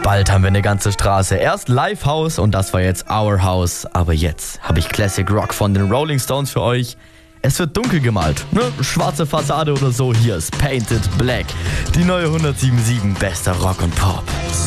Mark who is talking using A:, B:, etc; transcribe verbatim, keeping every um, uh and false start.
A: Bald haben wir eine ganze Straße. Erst Live House und das war jetzt Our House. Aber jetzt habe ich Classic Rock von den Rolling Stones für euch. Es wird dunkel gemalt, ne? Schwarze Fassade oder so. Hier ist Painted Black. Die neue hundertsieben Komma sieben bester Rock und Pop.